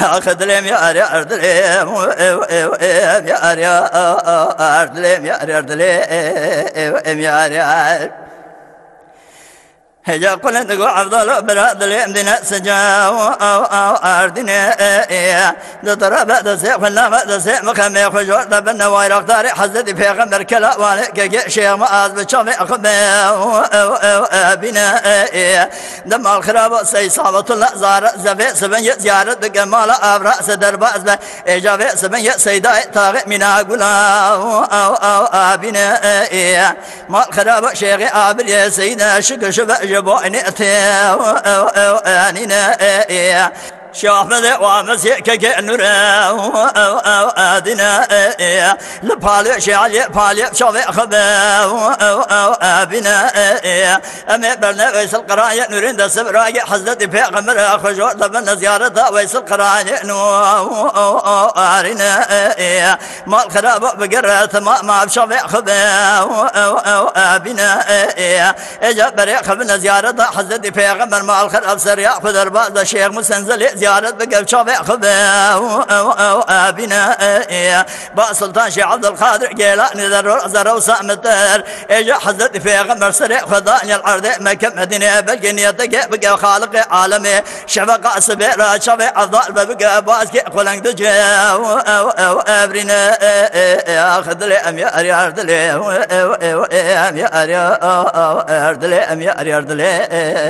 أخذلم يا أردلم يا أردلم يا أردلم يا هجا قلت قو عبدالله برادلم دينا سجاو أردنا دطرب دسيق فلما دسيق مخمي خجور دبنا واير اختاري حزتي في غمر كلا والك شيخ مآذ بشامي أخبه بنا دم الخراب سي صابة الله زار زفي سبن زيارة بقمال أبرأس درباز إجابة سبن سيداء طاغي منا قلا بنا ما الخراب شيخ عابر يا سيدنا شك شبه جبوني أنينا شافذ وامسك كنور أدنى لبالي شعلي بالي شافي خبا بنا أمي برنا ويس القراية نورين دا سبراي حزتي في غمر خجور لبنا زيارة ويس القراية نورنا ما الخراب بقرة ما بشافي خبا بنا إجا بريق خبنا زيارة حزتي في غمر ما الخراب سريع خدر بعض الشيخ مسنزلي زيارة بقى شافع خبا بنا با سلطان شيخ عبد القادر جيلاني ذر وسامتر اجا حزت في غمر سريع خضاني العرض مكة مدينة بلقني بقى خالق عالمي شفق سبيرا شافع الضال بقى باسكي قلن دجا ابرنا اخذ لي ام يا اريد لي ام يا اريد لي